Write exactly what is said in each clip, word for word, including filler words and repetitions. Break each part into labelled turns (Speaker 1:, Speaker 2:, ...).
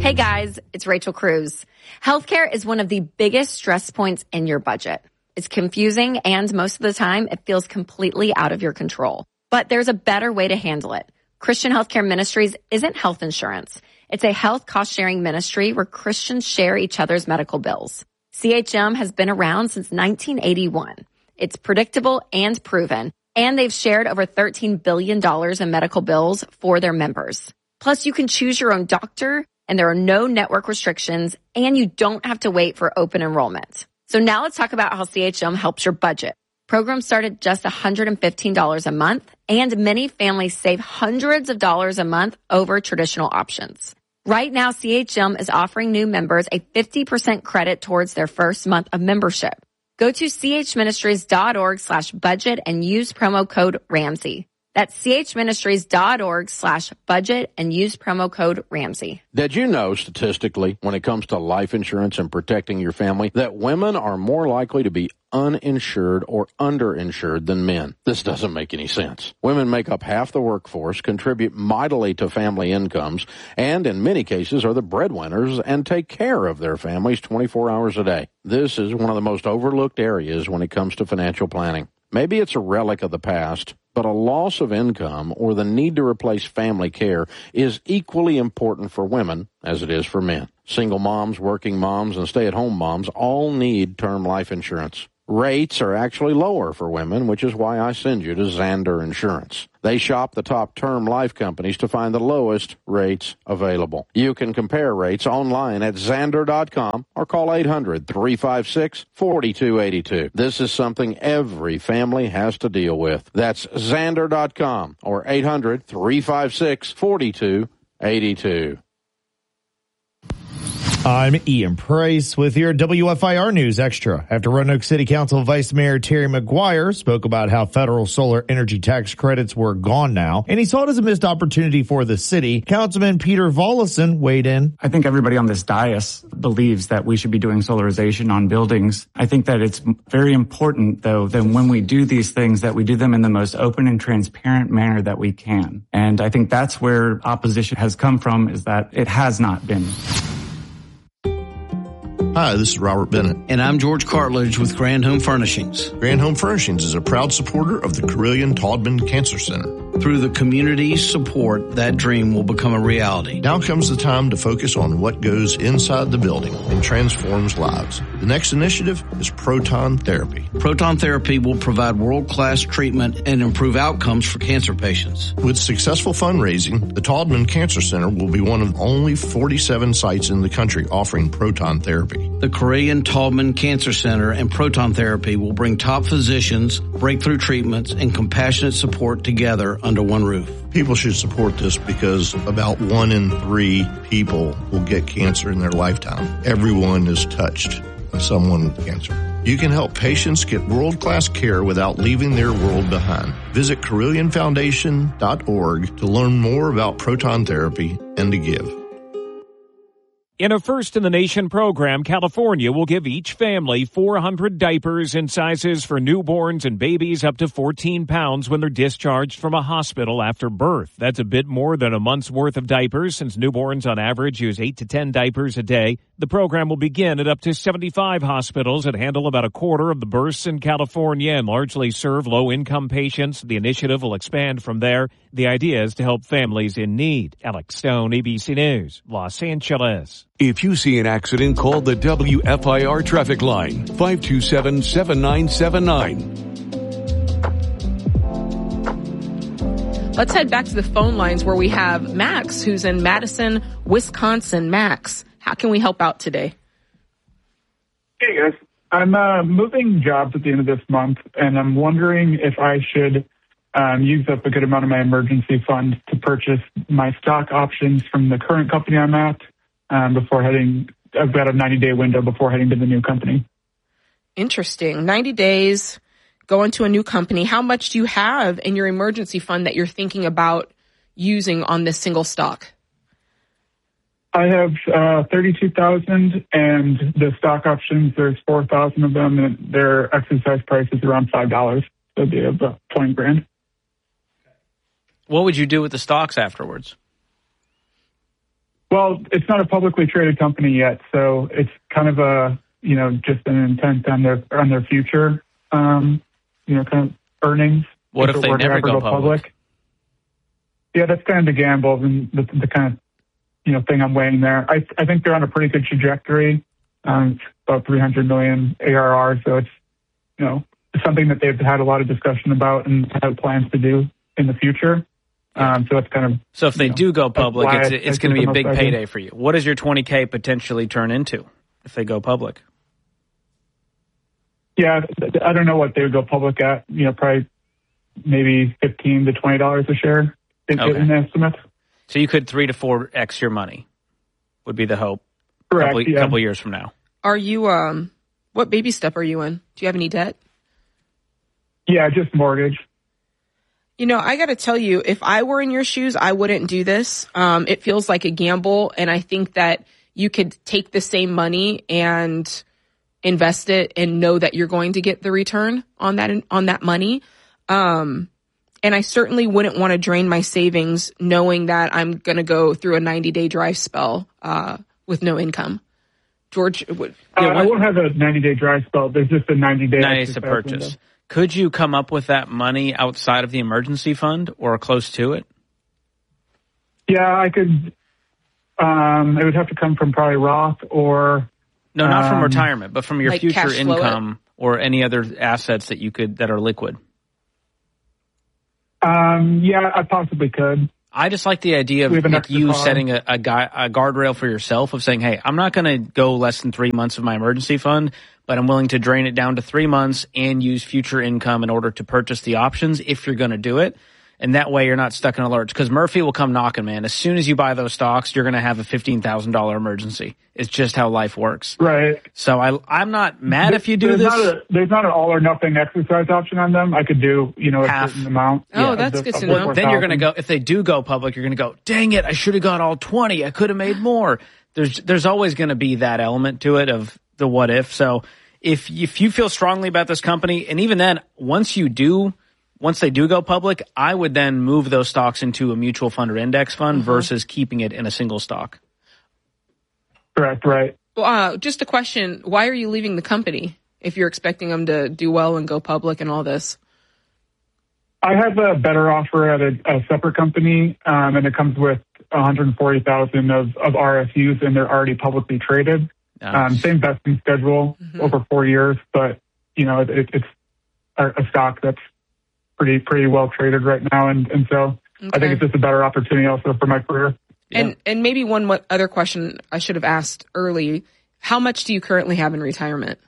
Speaker 1: Hey guys, it's Rachel Cruz. Healthcare is one of the biggest stress points in your budget. It's confusing and most of the time it feels completely out of your control. But there's a better way to handle it. Christian Healthcare Ministries isn't health insurance. It's a health cost-sharing ministry where Christians share each other's medical bills. C H M has been around since nineteen eighty-one. It's predictable and proven, and they've shared over thirteen billion dollars in medical bills for their members. Plus, you can choose your own doctor, and there are no network restrictions, and you don't have to wait for open enrollment. So now let's talk about how C H M helps your budget. Programs start at just one hundred fifteen dollars a month, and many families save hundreds of dollars a month over traditional options. Right now, C H M is offering new members a fifty percent credit towards their first month of membership. Go to chministries.org slash budget and use promo code Ramsey. That's chministries.org slash budget and use promo code Ramsey.
Speaker 2: Did you know statistically, when it comes to life insurance and protecting your family, that women are more likely to be uninsured or underinsured than men? This doesn't make any sense. Women make up half the workforce, contribute mightily to family incomes, and in many cases are the breadwinners and take care of their families twenty-four hours a day. This is one of the most overlooked areas when it comes to financial planning. Maybe it's a relic of the past, but a loss of income or the need to replace family care is equally important for women as it is for men. Single moms, working moms, and stay-at-home moms all need term life insurance. Rates are actually lower for women, which is why I send you to Zander Insurance. They shop the top term life companies to find the lowest rates available. You can compare rates online at Zander dot com or call eight hundred, three five six, four two eight two. This is something every family has to deal with. That's Zander dot com or eight hundred, three five six, four two eight two.
Speaker 3: I'm Ian Price with your W F I R News Extra. After Roanoke City Council Vice Mayor Terry McGuire spoke about how federal solar energy tax credits were gone now, and he saw it as a missed opportunity for the city, Councilman Peter Volleson weighed in.
Speaker 4: I think everybody on this dais believes that we should be doing solarization on buildings. I think that it's very important, though, that when we do these things, that we do them in the most open and transparent manner that we can. And I think that's where opposition has come from, is that it has not been.
Speaker 5: Hi, this is Robert Bennett.
Speaker 6: And I'm George Cartledge with Grand Home Furnishings.
Speaker 5: Grand Home Furnishings is a proud supporter of the Carilion Taubman Cancer Center.
Speaker 6: Through the community's support, that dream will become a reality.
Speaker 5: Now comes the time to focus on what goes inside the building and transforms lives. The next initiative is proton therapy.
Speaker 6: Proton therapy will provide world-class treatment and improve outcomes for cancer patients.
Speaker 5: With successful fundraising, the Taubman Cancer Center will be one of only forty-seven sites in the country offering proton therapy.
Speaker 6: The Carilion Taubman Cancer Center and proton therapy will bring top physicians, breakthrough treatments, and compassionate support together under one roof.
Speaker 5: People should support this because about one in three people will get cancer in their lifetime. Everyone is touched by someone with cancer. You can help patients get world-class care without leaving their world behind. Visit Carilion Foundation dot org to learn more about proton therapy and to give.
Speaker 7: In a first-in-the-nation program, California will give each family four hundred diapers in sizes for newborns and babies up to fourteen pounds when they're discharged from a hospital after birth. That's a bit more than a month's worth of diapers, since newborns on average use eight to ten diapers a day. The program will begin at up to seventy-five hospitals that handle about a quarter of the births in California and largely serve low-income patients. The initiative will expand from there. The idea is to help families in need. Alex Stone, A B C News, Los Angeles.
Speaker 8: If you see an accident, call the W F I R traffic line, five two seven, seven nine seven nine.
Speaker 9: Let's head back to the phone lines where we have Max, who's in Madison, Wisconsin. Max, how can we help out today?
Speaker 10: Hey, guys. I'm uh, moving jobs at the end of this month, and I'm wondering if I should um, use up a good amount of my emergency fund to purchase my stock options from the current company I'm at. Um, before heading, I've got a ninety-day window before heading to the new company.
Speaker 9: Interesting. ninety days, go into a new company. How much do you have in your emergency fund that you're thinking about using on this single stock?
Speaker 10: I have uh, thirty-two thousand dollars, and the stock options, there's four thousand of them, and their exercise price is around five dollars. So it'd be about twenty grand.
Speaker 11: What would you do with the stocks afterwards?
Speaker 10: Well, it's not a publicly traded company yet, so it's kind of a, you know, just an intent on their on their future, um, you know, kind of earnings.
Speaker 11: What if, if they never go, go public? public?
Speaker 10: Yeah, that's kind of the gamble and the, the kind of, you know, thing I'm weighing there. I I think they're on a pretty good trajectory. Um, it's about three hundred million A R R, so it's, you know, it's something that they've had a lot of discussion about and have plans to do in the future. Um, so that's kind of.
Speaker 11: So if they
Speaker 10: know,
Speaker 11: do go public, it's,
Speaker 10: I,
Speaker 11: it's going to be a big payday for you. What does your twenty K potentially turn into if they go public?
Speaker 10: Yeah, I don't know what they would go public at. You know, probably maybe fifteen to twenty dollars a share in,
Speaker 11: okay.
Speaker 10: in estimates.
Speaker 11: So you could three to four x your money. Would be the hope.
Speaker 10: Correct.
Speaker 11: Couple,
Speaker 10: yeah.
Speaker 11: couple years from now.
Speaker 9: Are you? Um, what baby step are you in? Do you have any debt?
Speaker 10: Yeah, just mortgage.
Speaker 9: You know, I got to tell you, if I were in your shoes, I wouldn't do this. Um, it feels like a gamble, and I think that you could take the same money and invest it and know that you're going to get the return on that on that money. Um, and I certainly wouldn't want to drain my savings knowing that I'm going to go through a ninety-day dry spell uh, with no income. George, would,
Speaker 10: uh, I won't have a ninety-day dry spell. There's just a ninety-day
Speaker 11: ninety days to purchase. Window. Could you come up with that money outside of the emergency fund or close to it?
Speaker 10: Yeah, I could. Um, it would have to come from probably Roth or.
Speaker 11: No, not
Speaker 10: um,
Speaker 11: from retirement, but from your
Speaker 9: like
Speaker 11: future
Speaker 9: cash flow
Speaker 11: income
Speaker 9: it.
Speaker 11: Or any other assets that you could that are liquid.
Speaker 10: Um, yeah, I possibly could.
Speaker 11: I just like the idea of like you car. setting a, a, guy, a guardrail for yourself of saying, hey, I'm not going to go less than three months of my emergency fund, but I'm willing to drain it down to three months and use future income in order to purchase the options if you're going to do it. And that way you're not stuck in a lurch. Because Murphy will come knocking, man. As soon as you buy those stocks, you're going to have a fifteen thousand dollars emergency. It's just how life works.
Speaker 10: Right.
Speaker 11: So I, I'm not mad
Speaker 10: there,
Speaker 11: if you do
Speaker 10: there's
Speaker 11: this.
Speaker 10: Not a, there's not an all or nothing exercise option on them. I could do, you know, a
Speaker 11: Half.
Speaker 10: certain amount.
Speaker 9: Oh, yeah, that's the, good to know.
Speaker 11: Then you're going to go, if they do go public, you're going to go, dang it, I should have got all twenty. I could have made more. There's there's always going to be that element to it of the what if. So if if you feel strongly about this company, and even then, once you do, once they do go public, I would then move those stocks into a mutual fund or index fund mm-hmm. versus keeping it in a single stock.
Speaker 10: Correct, right.
Speaker 9: Well, uh, just a question. Why are you leaving the company if you're expecting them to do well and go public and all this?
Speaker 10: I have a better offer at a, a separate company, um, and it comes with one hundred forty thousand of, of R S Us, and they're already publicly traded. Nice. Um, same vesting schedule mm-hmm. over four years, but, you know, it, it's a, a stock that's pretty pretty well traded right now, and, and so okay. I think it's just a better opportunity also for my career.
Speaker 9: Yeah. And and maybe one what other question I should have asked early, how much do you currently have in retirement?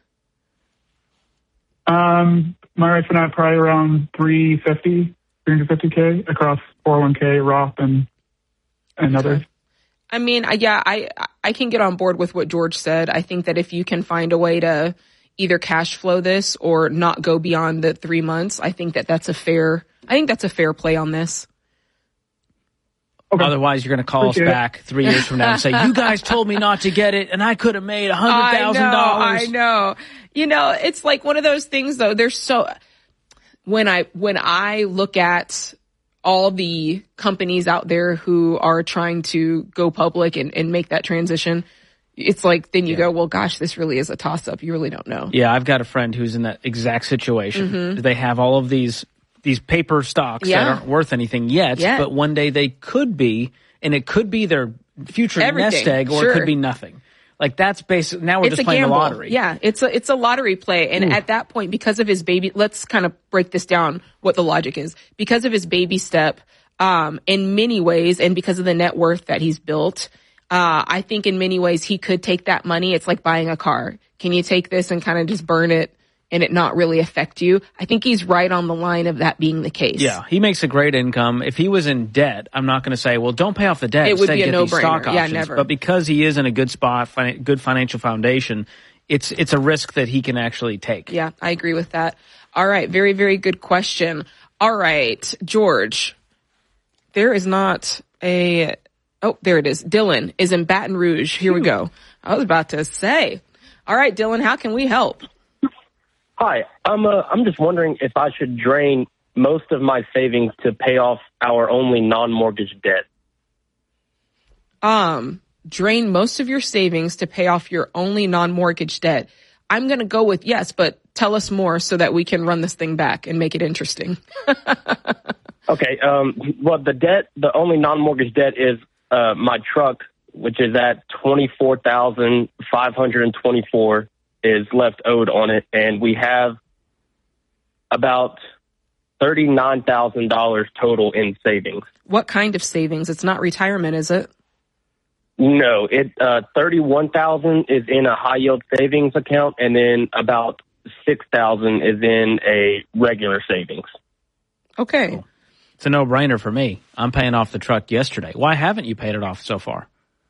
Speaker 10: Um, my wife and I probably around three fifty, three hundred fifty K across four oh one K, Roth, and and okay. others.
Speaker 9: I mean, yeah, I I can get on board with what George said. I think that if you can find a way to either cash flow this or not go beyond the three months, I think that that's a fair. I think that's a fair play on this.
Speaker 11: Okay. Otherwise, you're going to call Appreciate us back three years from now and say, you guys told me not to get it, and I could have made one hundred thousand dollars.
Speaker 9: I know, I know. You know, it's like one of those things, though. There's so when I when I look at all the companies out there who are trying to go public and, and make that transition, it's like then you yeah. go, well, gosh, this really is a toss-up. You really don't know.
Speaker 11: Yeah, I've got a friend who's in that exact situation. Mm-hmm. They have all of these these paper stocks yeah. that aren't worth anything yet, yet, but one day they could be, and it could be their future
Speaker 9: Everything.
Speaker 11: nest egg, or
Speaker 9: sure.
Speaker 11: it could be nothing. Like that's basic. Now we're
Speaker 9: it's
Speaker 11: just playing
Speaker 9: gamble.
Speaker 11: the lottery.
Speaker 9: Yeah, it's a it's a lottery play, and Ooh. At that point, because of his baby, let's kind of break this down. What the logic is, because of his baby step, um, in many ways, and because of the net worth that he's built, uh, I think in many ways he could take that money. It's like buying a car. Can you take this and kind of just burn it and it not really affect you? I think he's right on the line of that being the case.
Speaker 11: Yeah, he makes a great income. If he was in debt, I'm not going to say, well, don't pay off the debt.
Speaker 9: It would be a
Speaker 11: no-brainer.
Speaker 9: Stock
Speaker 11: yeah,
Speaker 9: options. Never.
Speaker 11: But because he is in a good spot, good financial foundation, it's it's a risk that he can actually take.
Speaker 9: Yeah, I agree with that. All right, very, very good question. All right, George, there is not a... Oh, there it is. Dylan is in Baton Rouge. Here we go. I was about to say. All right, Dylan, how can we help?
Speaker 12: Hi, I'm uh, I'm just wondering if I should drain most of my savings to pay off our only non-mortgage debt.
Speaker 9: Um, drain most of your savings to pay off your only non-mortgage debt. I'm going to go with yes, but tell us more so that we can run this thing back and make it interesting.
Speaker 12: Okay. Um, well, the debt, the only non-mortgage debt is uh, my truck, which is at twenty-four thousand five hundred twenty-four is left owed on it. And we have about thirty-nine thousand dollars total in savings.
Speaker 9: What kind of savings? It's not retirement, is it?
Speaker 12: No, it uh, thirty-one thousand is in a high yield savings account, and then about six thousand is in a regular savings.
Speaker 9: Okay.
Speaker 11: Cool. It's a no-brainer for me. I'm paying off the truck yesterday. Why haven't you paid it off so far?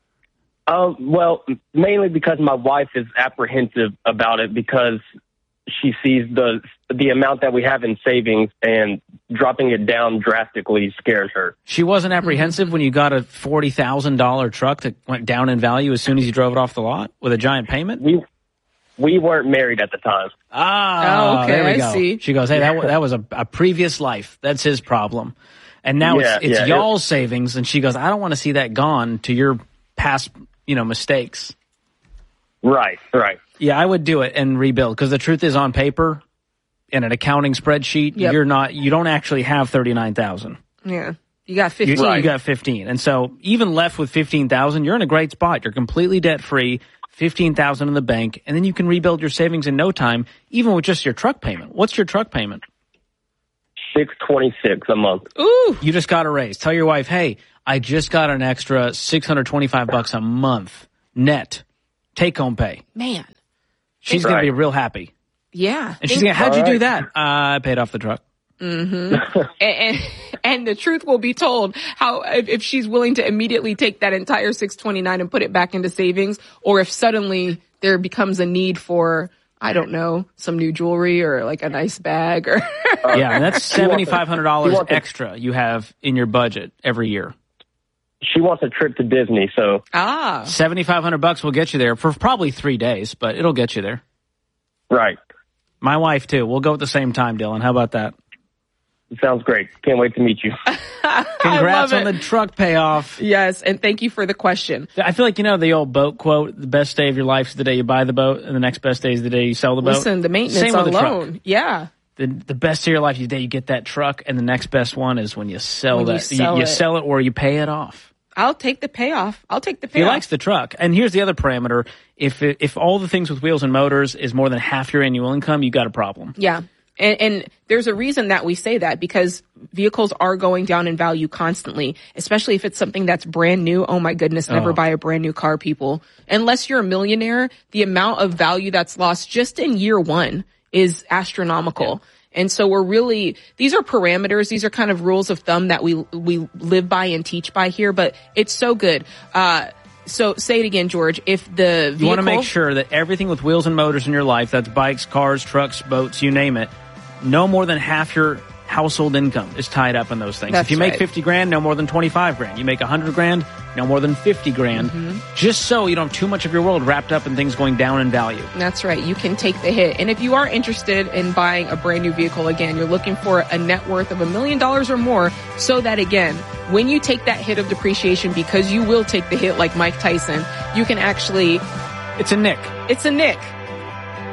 Speaker 12: Um, well, mainly because my wife is apprehensive about it because she sees the the amount that we have in savings, and dropping it down drastically scares her.
Speaker 11: She wasn't apprehensive when you got a forty thousand dollars truck that went down in value as soon as you drove it off the lot with a giant payment?
Speaker 12: We we weren't married at the time.
Speaker 11: Ah,
Speaker 9: oh, okay,
Speaker 11: there we
Speaker 9: I
Speaker 11: go.
Speaker 9: see.
Speaker 11: She goes, hey, that, that was a, a previous life. That's his problem. And now
Speaker 12: Yeah,
Speaker 11: it's, it's
Speaker 12: yeah,
Speaker 11: y'all's savings, and she goes, I don't want to see that gone to your past, you know, mistakes.
Speaker 12: Right, right.
Speaker 11: Yeah, I would do it and rebuild, because the truth is, on paper, in an accounting spreadsheet,
Speaker 9: Yep.
Speaker 11: you're not, you don't actually have thirty-nine thousand.
Speaker 9: Yeah. You got fifteen.
Speaker 11: You, you got fifteen. And so even left with fifteen thousand, you're in a great spot. You're completely debt free, fifteen thousand in the bank, and then you can rebuild your savings in no time, even with just your truck payment. What's your truck payment?
Speaker 12: six twenty-six a month.
Speaker 9: Ooh.
Speaker 11: You just got a raise. Tell your wife, hey, I just got an extra six hundred twenty-five bucks a month net take home pay.
Speaker 9: Man.
Speaker 11: She's
Speaker 12: Right.
Speaker 11: going to be real happy.
Speaker 9: Yeah.
Speaker 11: And she's going, how'd you
Speaker 12: All
Speaker 11: do
Speaker 12: right.
Speaker 11: that? Uh, I paid off the truck.
Speaker 9: Mm-hmm. and, and, and the truth will be told how, if, if she's willing to immediately take that entire six twenty-nine and put it back into savings, or if suddenly there becomes a need for, I don't know, some new jewelry or like a nice bag or.
Speaker 11: Yeah, and that's seventy-five hundred dollars
Speaker 12: She wants a-
Speaker 11: extra you have in your budget every year.
Speaker 12: She wants a trip to Disney, so
Speaker 9: Ah.
Speaker 11: seventy-five hundred bucks will get you there for probably three days, but it'll get you there.
Speaker 12: right.
Speaker 11: My wife, too. We'll go at the same time, Dylan. How about that?
Speaker 12: Sounds great. Can't wait to meet you.
Speaker 11: Congrats
Speaker 9: love
Speaker 11: on
Speaker 9: it.
Speaker 11: the truck payoff.
Speaker 9: Yes, and thank you for the question.
Speaker 11: I feel like, you know, the old boat quote, the best day of your life is the day you buy the boat, and the next best day is the day you sell the boat.
Speaker 9: Listen, the maintenance
Speaker 11: Same with the truck.
Speaker 9: alone. Yeah.
Speaker 11: The, the best day of your life is the day you get that truck, and the next best one is when you sell
Speaker 9: When you
Speaker 11: that.
Speaker 9: sell
Speaker 11: you
Speaker 9: it.
Speaker 11: sell it or you pay it off.
Speaker 9: I'll take the payoff. I'll take the
Speaker 11: He
Speaker 9: payoff.
Speaker 11: likes the truck. And here's the other parameter. If it, if all the things with wheels and motors is more than half your annual income, you got a problem.
Speaker 9: Yeah. And, and there's a reason that we say that, because vehicles are going down in value constantly, especially if it's something that's brand new. Oh my goodness, never
Speaker 11: Oh.
Speaker 9: buy a brand new car, people. Unless you're a millionaire, the amount of value that's lost just in year one is astronomical. Yeah. And so we're really, these are parameters. These are kind of rules of thumb that we, we live by and teach by here, but it's so good. Uh, so say it again, George. If the vehicle,
Speaker 11: You want to make sure that everything with wheels and motors in your life, that's bikes, cars, trucks, boats, you name it, no more than half your household income is tied up in those things.
Speaker 9: That's
Speaker 11: if you make
Speaker 9: right.
Speaker 11: fifty grand, no more than twenty-five grand. You make one hundred grand, no more than fifty grand.
Speaker 9: Mm-hmm.
Speaker 11: Just so you don't have too much of your world wrapped up in things going down in value.
Speaker 9: That's right. You can take the hit. And if you are interested in buying a brand new vehicle, again, you're looking for a net worth of a million dollars or more, so that, again, when you take that hit of depreciation, because you will take the hit like Mike Tyson, you can actually,
Speaker 11: It's a nick.
Speaker 9: it's a nick.